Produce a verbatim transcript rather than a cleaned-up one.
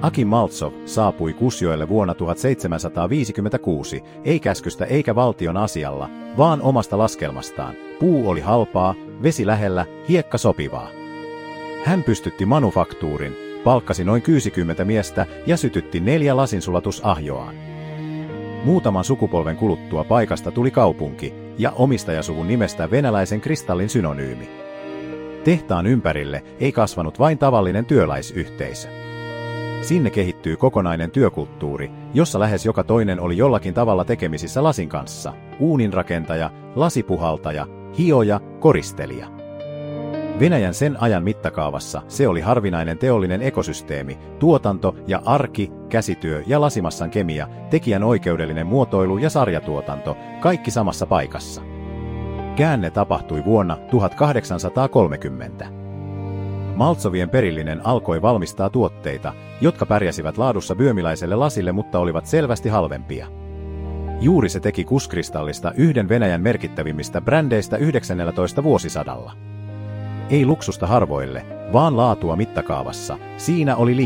Akim Maltsov saapui Kusjoelle vuonna tuhatseitsemänsataaviisikymmentäkuusi, ei käskystä eikä valtion asialla, vaan omasta laskelmastaan. Puu oli halpaa, vesi lähellä, hiekka sopivaa. Hän pystytti manufaktuurin, palkkasi noin kuusikymmentä miestä ja sytytti neljä lasinsulatusahjoaan. Muutaman sukupolven kuluttua paikasta tuli kaupunki ja omistajasuvun nimestä venäläisen kristallin synonyymi. Tehtaan ympärille ei kasvanut vain tavallinen työläisyhteisö. Sinne kehittyy kokonainen työkulttuuri, jossa lähes joka toinen oli jollakin tavalla tekemisissä lasin kanssa: uuninrakentaja, lasipuhaltaja, hioja, koristelija. Venäjän sen ajan mittakaavassa se oli harvinainen teollinen ekosysteemi: tuotanto ja arki, käsityö ja lasimassan kemia, tekijän oikeudellinen muotoilu ja sarjatuotanto, kaikki samassa paikassa. Käänne tapahtui vuonna tuhatkahdeksansataakolmekymmentä. Maltsovien perillinen alkoi valmistaa tuotteita, jotka pärjäsivät laadussa böhmiläiselle lasille, mutta olivat selvästi halvempia. Juuri se teki Kuskristallista yhden Venäjän merkittävimmistä brändeistä yhdeksännellätoista vuosisadalla. Ei luksusta harvoille, vaan laatua mittakaavassa, siinä oli